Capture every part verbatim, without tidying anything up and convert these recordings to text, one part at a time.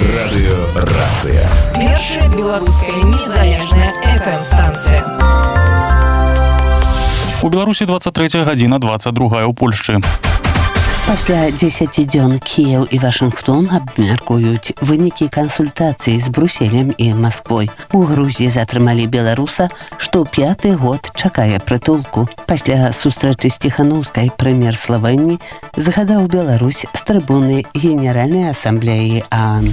Радыёрацыя. Першая беларуская незалежная эф эм-станцыя. У Беларусі двадцать третья гадзіна двадцать другая ў Польшчы. Пасля дзесяці дзён Кіеў і Вашынгтон абмяркуюць вынікі кансультацый з Брюсселем і Масквой. У Грузіі затрымалі беларуса, што пяты год чакае прытулку. Пасля сустрэчы з Ціханаўскай прэм'ер Славэніі згадаў Беларусь з трыбуны Генеральнай асамблеі ААН.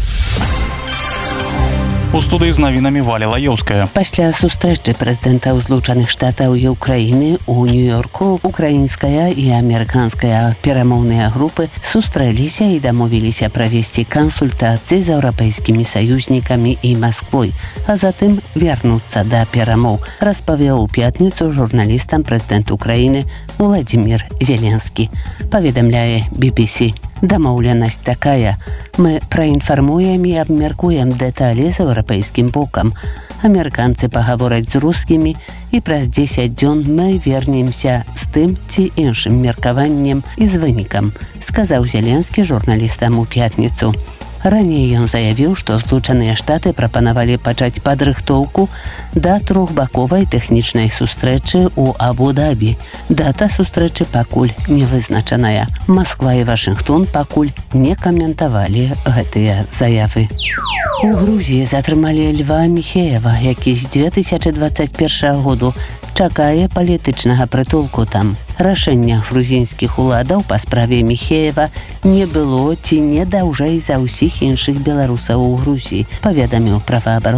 У студыі з навінамі Валя Лаёўская. Пасля сустрэчы прэзідэнтаў Злучаных Штатаў і Ўкраіны ў Нью-Йорку украінская і амерыканская перамоўныя групы сустрэліся і дамовіліся правесці кансультацыі з еўрапейскімі саюзнікамі і Масквой, а затым вярнуцца да перамоў, распавёў у пятніцу журналістам прэзідэнт Украіны Владзімір Зеленскі. Паведамляе би би сі. Дамоўленасць такая. Мы праінфармуем і абмяркуем дэталі з еўрапейскім бокам. Амерыканцы пагавораць з рускімі і праз дзесяць дзён мы вернемся з тым ці іншым меркаваннем і з вынікам, сказаў Зеленскі журналістам у пятніцу. Раней ён заявіў, што Злучаныя Штаты прапанавалі пачаць падрыхтоўку да трохбаковай тэхнічнай сустрэчы ў Абу-Дабі. Дата сустрэчы пакуль не вызначаная. Масква і Вашынгтон пакуль не каментавалі гэтыя заявы. У Грузіі затрымалі Льва Міхеева, які з две тысячи двадцать першага году чакае палітычнага прытулку там. Рашэння грузінскіх уладаў па справе Міхеева не было ці не даўжэй за ўсіх іншых беларусаў у Грузіі, паведаміў праваабаронцы